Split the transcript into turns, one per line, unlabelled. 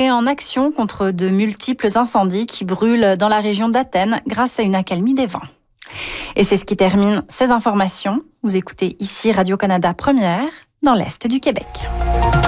met en action contre de multiples incendies qui brûlent dans la région d'Athènes grâce à une accalmie des vents. Et c'est ce qui termine ces informations. Vous écoutez ici Radio-Canada Première, dans l'Est du Québec.